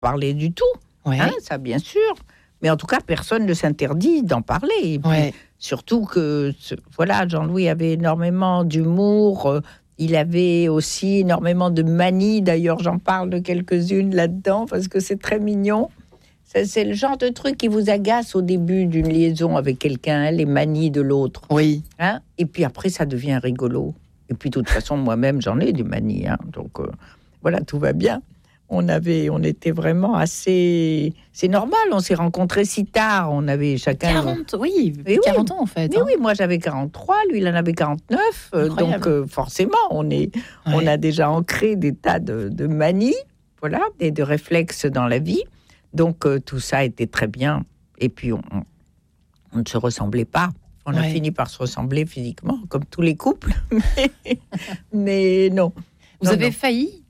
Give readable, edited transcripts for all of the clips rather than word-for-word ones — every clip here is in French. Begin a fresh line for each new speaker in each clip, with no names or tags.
parler du tout,
Ouais.
Ça bien sûr. Mais en tout cas, personne ne s'interdit d'en parler. Et puis, surtout que, Jean-Louis avait énormément d'humour. Il avait aussi énormément de manies. D'ailleurs, j'en parle de quelques-unes là-dedans parce que c'est très mignon. C'est le genre de truc qui vous agace au début d'une liaison avec quelqu'un, les manies de l'autre.
Oui.
Et puis après, ça devient rigolo. Et puis, de toute façon, moi-même, j'en ai des manies. Donc, tout va bien. On était vraiment assez... C'est normal, on s'est rencontrés si tard. On avait chacun...
40 ans, en fait.
Mais oui, moi, j'avais 43, lui, il en avait 49. Donc, forcément, on a déjà ancré des tas de manies, et de réflexes dans la vie. Donc, tout ça était très bien. Et puis, on ne se ressemblait pas. On a fini par se ressembler physiquement, comme tous les couples. Mais non.
Vous avez failli,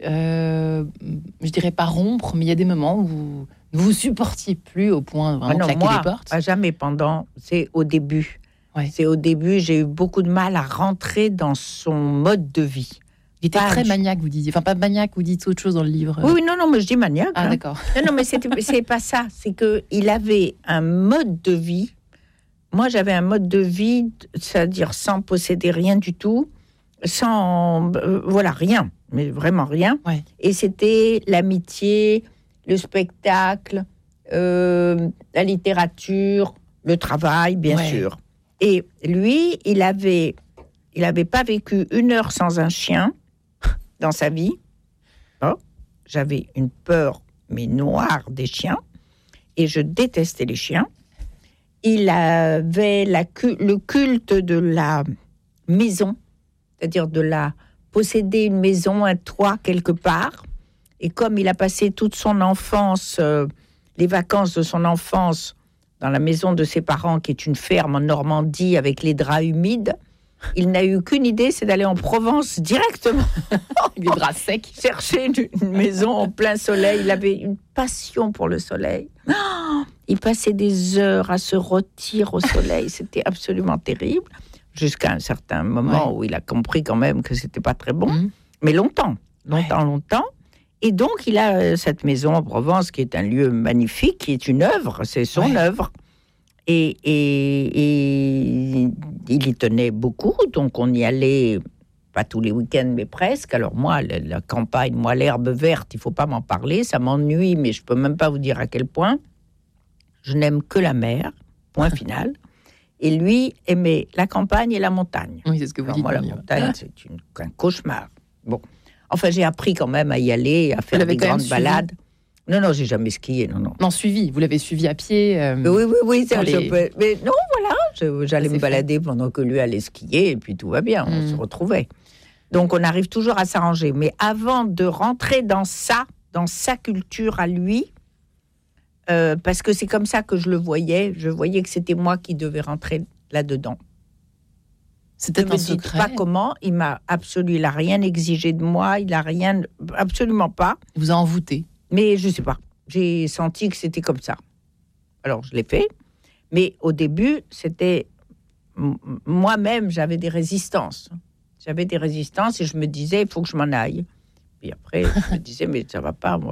je dirais pas rompre, mais il y a des moments où vous ne vous supportiez plus au point de vraiment claquer les portes.
Jamais c'est au début. C'est au début, j'ai eu beaucoup de mal à rentrer dans son mode de vie.
Il était très maniaque, vous disiez. Enfin, pas maniaque, vous dites autre chose dans le livre.
Oui, non, mais je dis maniaque.
Ah, d'accord.
Non, mais c'est pas ça. C'est qu'il avait un mode de vie. Moi, j'avais un mode de vie, c'est-à-dire sans posséder rien du tout, sans... rien. Mais vraiment rien. Et c'était l'amitié, le spectacle, la littérature, le travail, bien sûr. Et lui, il avait pas vécu une heure sans un chien dans sa vie. J'avais une peur, mais noire, des chiens. Et je détestais les chiens. Il avait le culte de la maison, c'est-à-dire posséder une maison, un toit quelque part. Et comme il a passé toute son enfance, les vacances de son enfance, dans la maison de ses parents, qui est une ferme en Normandie avec les draps humides, il n'a eu qu'une idée, c'est d'aller en Provence directement.
Les draps secs.
Chercher une maison en plein soleil. Il avait une passion pour le soleil. Il passait des heures à se rôtir au soleil. C'était absolument terrible. Jusqu'à un certain moment où il a compris quand même que c'était pas très bon. Mais longtemps. Et donc, il a cette maison en Provence qui est un lieu magnifique, qui est une œuvre, c'est son œuvre. Et il y tenait beaucoup, donc on y allait, pas tous les week-ends, mais presque. Alors moi, la campagne, l'herbe verte, il ne faut pas m'en parler, ça m'ennuie, mais je ne peux même pas vous dire à quel point. Je n'aime que la mer, point final. Et lui aimait la campagne et la montagne.
Oui, c'est ce que vous dites.
Moi, la montagne, c'est un cauchemar. Bon. Enfin, j'ai appris quand même à y aller, à faire des grandes balades. Non, j'ai jamais skié, non.
Non, suivi. Vous l'avez suivi à pied.
Oui. Mais non, j'allais me balader pendant que lui allait skier, et puis tout va bien, on se retrouvait. Donc, on arrive toujours à s'arranger. Mais avant de rentrer dans sa culture à lui, parce que c'est comme ça que je le voyais. Je voyais que c'était moi qui devais rentrer là-dedans.
C'était un secret.
Je ne sais pas comment. Il n'a rien exigé de moi. Il n'a rien, absolument pas.
Il vous a envoûté.
Mais je ne sais pas. J'ai senti que c'était comme ça. Alors, je l'ai fait. Mais au début, c'était... Moi-même, j'avais des résistances. Et je me disais, il faut que je m'en aille. Puis après, je me disais, mais ça va pas,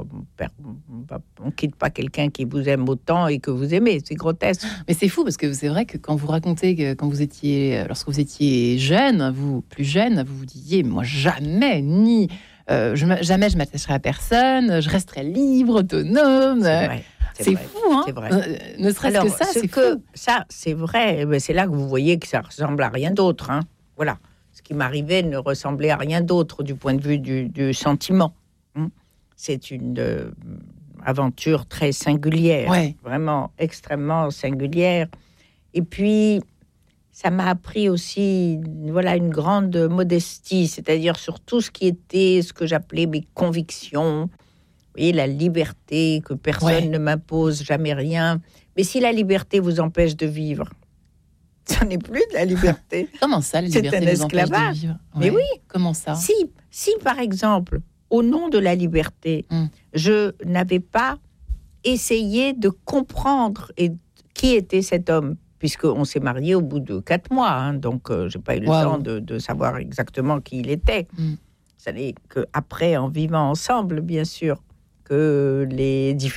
on quitte pas quelqu'un qui vous aime autant et que vous aimez, c'est grotesque.
Mais c'est fou parce que c'est vrai que quand vous racontez que lorsque vous étiez jeune, plus jeune, vous vous disiez, moi jamais, jamais je m'attacherai à personne, je resterai libre, autonome. C'est fou, hein.
C'est vrai.
Ne serait-ce que ça, c'est fou.
Ça, c'est vrai. Mais c'est là que vous voyez que ça ressemble à rien d'autre, hein. Voilà. Ce qui m'arrivait ne ressemblait à rien d'autre du point de vue du sentiment. C'est une aventure très singulière, vraiment extrêmement singulière. Et puis, ça m'a appris aussi une grande modestie, c'est-à-dire sur tout ce qui était ce que j'appelais mes convictions. Vous voyez, la liberté, que personne ne m'impose jamais rien. Mais si la liberté vous empêche de vivre, ça n'est plus de la liberté.
Comment ça, la liberté vous empêche de vivre ?
Mais oui.
Comment ça ?
Si, par exemple, au nom de la liberté, je n'avais pas essayé de comprendre qui était cet homme, puisqu'on s'est mariés au bout de 4 mois, hein, donc je n'ai pas eu le temps de savoir exactement qui il était. Ça n'est qu'après, en vivant ensemble, bien sûr, que les